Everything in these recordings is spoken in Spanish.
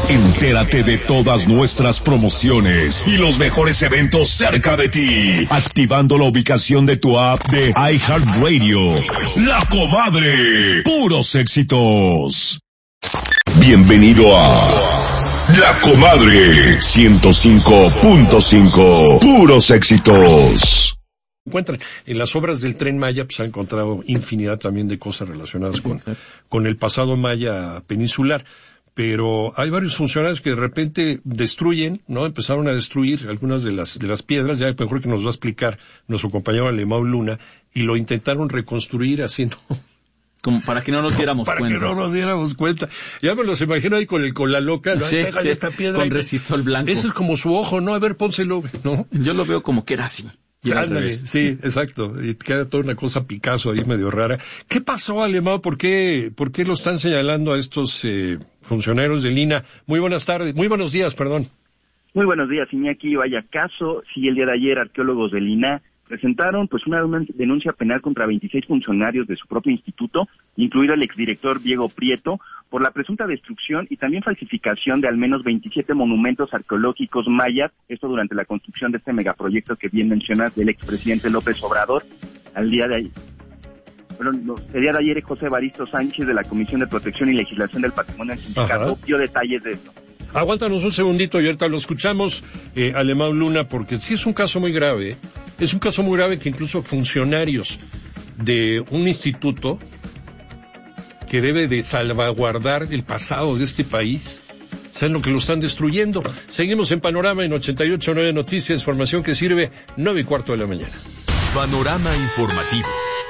Entérate de todas nuestras promociones y los mejores eventos cerca de ti, activando la ubicación de tu app de iHeartRadio. La Comadre, puros éxitos. Bienvenido a La Comadre 105.5, puros éxitos. Encuentran en las obras del Tren Maya, pues se ha encontrado infinidad también de cosas relacionadas con el pasado maya peninsular. Pero hay varios funcionarios que de repente destruyen, ¿no? Empezaron a destruir algunas de las piedras, ya mejor que nos va a explicar nuestro compañero Alemão Luna, y lo intentaron reconstruir haciendo... Como para que no nos diéramos cuenta. Para que no nos diéramos cuenta. Ya me los imagino ahí con la loca, ¿no? Sí, esta piedra. Con resistol blanco. Ese es como su ojo, ¿no? A ver, pónselo, ¿no? Yo lo veo como que era así. Ándale, sí, exacto. Y queda toda una cosa Picasso ahí medio rara. ¿Qué pasó, Alemão? ¿Por qué lo están señalando a estos funcionarios del INAH? Muy buenos días, perdón. Muy buenos días, Iñaki. Vaya caso. Sí, el día de ayer arqueólogos del INAH presentaron pues una denuncia penal contra 26 funcionarios de su propio instituto, incluido el exdirector Diego Prieto, por la presunta destrucción y también falsificación de al menos 27 monumentos arqueológicos mayas, esto durante la construcción de este megaproyecto que bien mencionas del expresidente López Obrador. El día de ayer José Evaristo Sánchez de la Comisión de Protección y Legislación del Patrimonio del Sindicato dio detalles de esto. Aguántanos un segundito y ahorita lo escuchamos, Alemão Luna, porque sí es un caso muy grave. Es un caso muy grave que incluso funcionarios de un instituto que debe de salvaguardar el pasado de este país, ¿saben lo que lo están destruyendo? Seguimos en Panorama en 88.9 Noticias, información que sirve 9:15 de la mañana. Panorama informativo.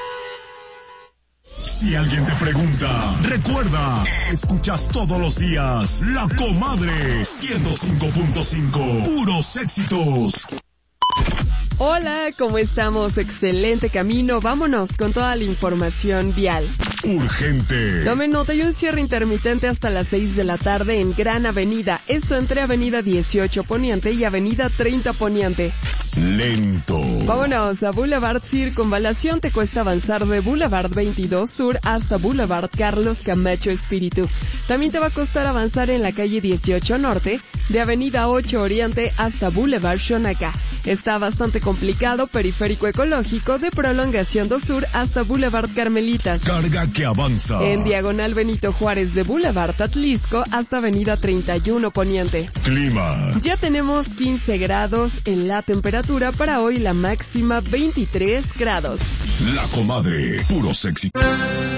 Si alguien te pregunta, recuerda, escuchas todos los días La Comadre 105.5, puros éxitos. Hola, ¿cómo estamos? Excelente camino. Vámonos con toda la información vial. Urgente. Tomen nota, hay un cierre intermitente hasta las 6 de la tarde en Gran Avenida. Esto entre Avenida 18 Poniente y Avenida 30 Poniente. Lento. Vámonos a Boulevard Circunvalación. Te cuesta avanzar de Boulevard 22 Sur hasta Boulevard Carlos Camacho Espíritu. También te va a costar avanzar en la calle 18 Norte, de Avenida 8 Oriente hasta Boulevard Xonaca. Está bastante complicado Periférico Ecológico de Prolongación 2 Sur hasta Boulevard Carmelitas. Carga que avanza. En diagonal Benito Juárez de Boulevard Atlisco hasta Avenida 31 Poniente. Clima. Ya tenemos 15 grados en la temperatura para hoy, la máxima 23 grados. La Comadre, puros éxitos.